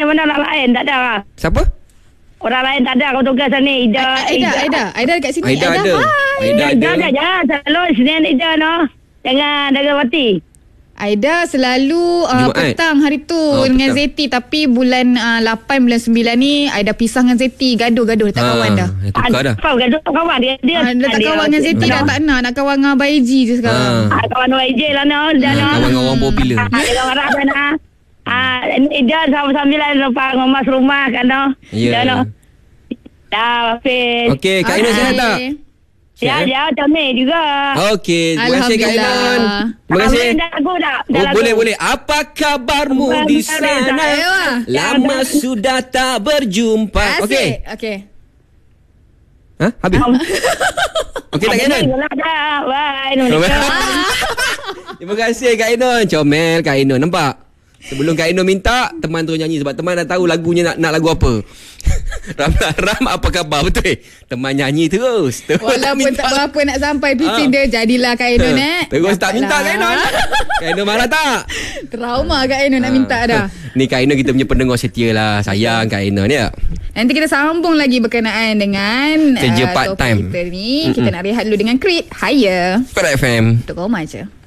mana orang lain tak ada lah. Siapa? Orang lain tak ada kau tugas ni. Aida dekat sini. Aida ada. Aida ada. Selalu Senin Aida no. Jangan Dagawati. Aida selalu petang hari tu dengan petang. Zeti. Tapi bulan 8, bulan 9 ni Aida pisah dengan Zeti. Gaduh tak kawan dah. Tukar dah. Gaduh tak kawan dia. Dia tak kawan dengan Zeti dah, tak nak kawan dengan Abang Eji je sekarang. Kawan YJ lah no. Kawan dengan orang popular. Dia orang Arab na. Dia sambil lepas ngomas rumah kan no. Ya. Dah Hafiz. Okey, Kak Ainun sihat tak? Ya, Tamir juga. Okey, terima kasih Kak Ainun. Terima kasih. Boleh. Apa kabarmu di sana? Lama sudah tak berjumpa. Okey. Habis. Okey tak Kak Ainun? Bye. Terima kasih Kak Ainun. Comel Kak Ainun. Nampak? Sebelum Kak Ainun minta, teman terus nyanyi sebab teman dah tahu lagunya nak lagu apa. Ram apa khabar, betul? Teman nyanyi terus Walaupun tak berapa nak sampai pitching dia, jadilah Kak Ainun terus tak minta Kak Ainun. Kak Ainun marah tak? Trauma Kak Ainun nak minta dah. Ni Kak Ainun kita punya pendengar setia lah. Sayang Kak Ainun ya. Nanti kita sambung lagi berkenaan dengan kerja part time kita ni. Kita nak rehat dulu dengan Creed Higher Pada FM untuk kau aja.